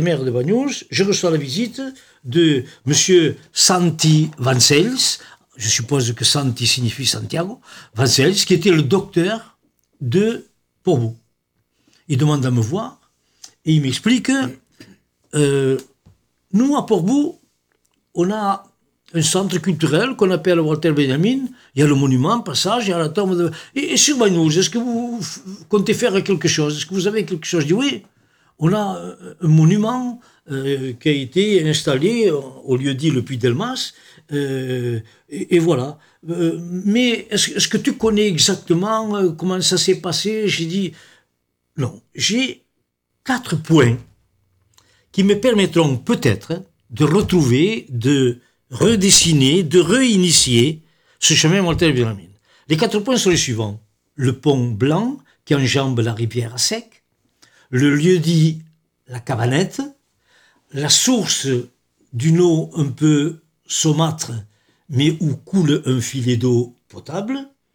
maire de Banyuls, je reçois la visite de M. Santi Vancells, je suppose que Santi signifie Santiago, Vancells, qui était le docteur de Portbou. Il demande à me voir et il m'explique nous, à Portbou, on a un centre culturel qu'on appelle Walter Benjamin. Il y a le monument, passage, il y a la tombe de... Et sur Banyuls, est-ce que vous comptez faire quelque chose? Est-ce que vous avez quelque chose? Je dis oui. On a un monument qui a été installé au lieu-dit le Puy-Delmas, et voilà. Mais est-ce que tu connais exactement comment ça s'est passé? J'ai dit, non, j'ai 4 points qui me permettront peut-être de retrouver, de redessiner, de réinitier ce chemin Walter Benjamin. Les 4 points sont les suivants. Le pont blanc qui enjambe la rivière à sec, le lieu-dit la Cabanette, la source d'une eau un peu saumâtre, mais où coule un filet d'eau potable,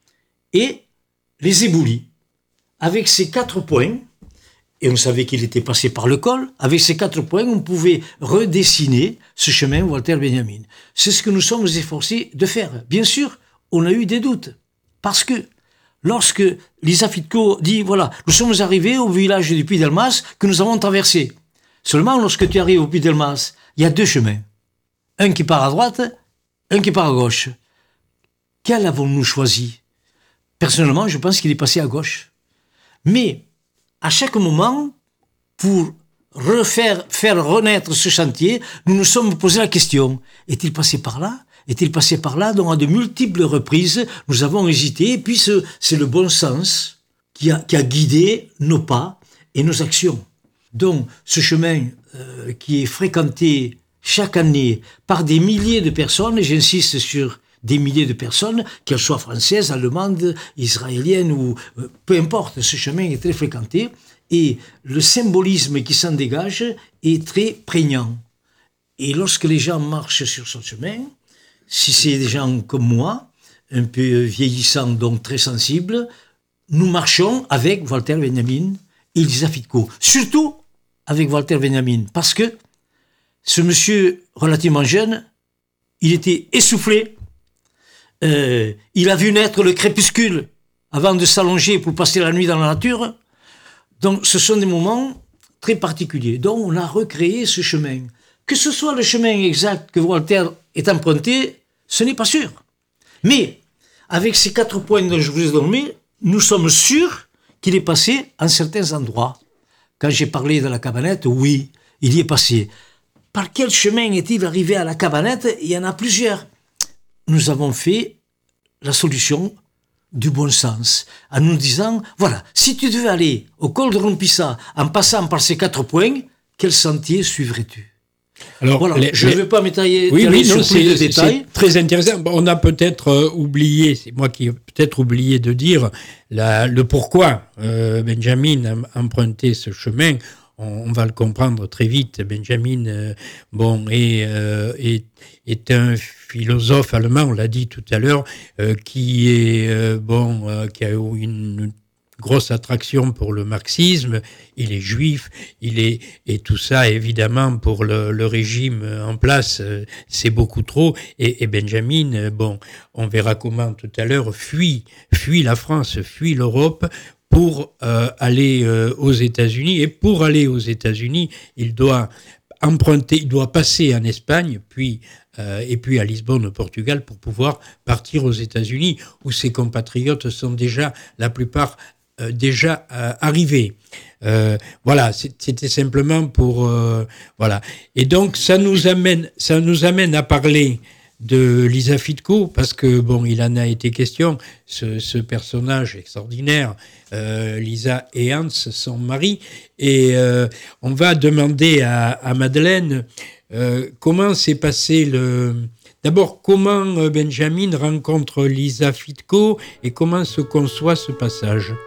et les éboulis. Avec ces 4 points, et on savait qu'il était passé par le col, avec ces 4 points, on pouvait redessiner ce chemin Walter Benjamin. C'est ce que nous sommes efforcés de faire. Bien sûr, on a eu des doutes, parce que lorsque Lisa Fitko dit, voilà, nous sommes arrivés au village du Puy-Delmas que nous avons traversé. Seulement, lorsque tu arrives au Puy-Delmas, il y a 2 chemins. Un qui part à droite, un qui part à gauche. Quel avons-nous choisi? Personnellement, je pense qu'il est passé à gauche. Mais, à chaque moment, pour faire renaître ce chantier, nous nous sommes posé la question, est-il passé par là? Est-il passé par là? Donc, à de multiples reprises, nous avons hésité, et puis c'est le bon sens qui a guidé nos pas et nos actions. Donc, ce chemin qui est fréquenté chaque année par des milliers de personnes, et j'insiste sur des milliers de personnes, qu'elles soient françaises, allemandes, israéliennes, ou peu importe, ce chemin est très fréquenté, et le symbolisme qui s'en dégage est très prégnant. Et lorsque les gens marchent sur ce chemin, si c'est des gens comme moi, un peu vieillissants, donc très sensibles, nous marchons avec Walter Benjamin et Lisa Fitko. Surtout avec Walter Benjamin, parce que ce monsieur relativement jeune, il était essoufflé, il a vu naître le crépuscule avant de s'allonger pour passer la nuit dans la nature. Donc ce sont des moments très particuliers. Donc on a recréé ce chemin. Que ce soit le chemin exact que Walter est emprunté, ce n'est pas sûr. Mais avec ces 4 points dont je vous ai donné, nous sommes sûrs qu'il est passé en certains endroits. Quand j'ai parlé de la Cabanette, oui, il y est passé. Par quel chemin est-il arrivé à la Cabanette? Il y en a plusieurs. Nous avons fait la solution du bon sens, en nous disant, voilà, si tu devais aller au col de Rompissa en passant par ces 4 points, quel sentier suivrais-tu? Alors, voilà, je ne vais pas m'étaler sur plus de détails. C'est très intéressant. On a peut-être oublié, c'est moi qui ai peut-être oublié de dire le pourquoi Benjamin a emprunté ce chemin. On va le comprendre très vite. Benjamin, est un philosophe allemand, on l'a dit tout à l'heure, qui a eu une grosse attraction pour le marxisme. Il est juif, et tout ça, évidemment, pour le régime en place, c'est beaucoup trop. Et Benjamin, on verra comment tout à l'heure, fuit la France, fuit l'Europe, pour aller aux États-Unis. Et pour aller aux États-Unis, il doit passer en Espagne, et puis à Lisbonne, au Portugal, pour pouvoir partir aux États-Unis, où ses compatriotes sont déjà, la plupart, arrivés. Voilà, c'était simplement pour... voilà. Et donc, ça nous amène à parler de Lisa Fitko, parce que il en a été question, ce personnage extraordinaire, Lisa et Hans, son mari, et on va demander à Madeleine comment s'est passé d'abord, comment Benjamin rencontre Lisa Fitko et comment se conçoit ce passage.